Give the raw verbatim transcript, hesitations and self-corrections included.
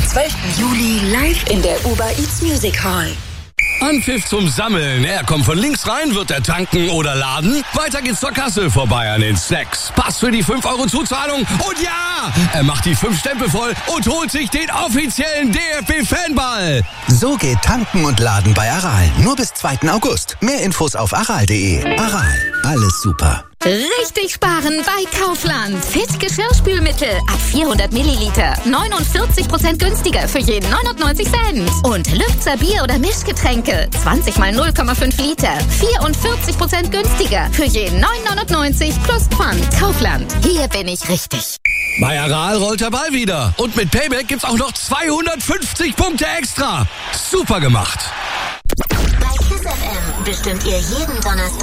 zwölften Juli live in der Uber Eats Music Hall. Anpfiff zum Sammeln. Er kommt von links rein, wird er tanken oder laden. Weiter geht's zur Kasse, vorbei an den Snacks. Pass für die fünf Euro Zuzahlung. Und ja, er macht die fünf Stempel voll und holt sich den offiziellen D F B-Fanball. So geht Tanken und Laden bei Aral. Nur bis zweiten August. Mehr Infos auf aral punkt de. Aral, alles super. Richtig sparen bei Kaufland. Fit Geschirrspülmittel ab vierhundert Milliliter. neunundvierzig Prozent günstiger für jeden neunundneunzig Cent. Und Lübzer Bier- oder Mischgetränke. zwanzig mal null Komma fünf Liter. vierundvierzig Prozent günstiger für jeden neun neunundneunzig plus Pfand. Kaufland. Hier bin ich richtig. Bei Aral rollt der Ball wieder. Und mit Payback gibt's auch noch zweihundertfünfzig Punkte extra. Super gemacht. Bei KISS F M bestimmt ihr jeden Donnerstag